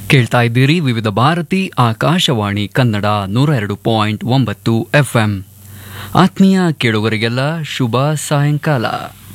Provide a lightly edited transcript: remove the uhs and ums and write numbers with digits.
ಕೇಳ್ತಾ ಇದ್ದೀರಿ ವಿವಿಧ ಭಾರತಿ ಆಕಾಶವಾಣಿ ಕನ್ನಡ 102.9 FM. ಆತ್ಮೀಯ ಕೇಳುಗರಿಗೆಲ್ಲ ಶುಭ ಸಾಯಂಕಾಲ.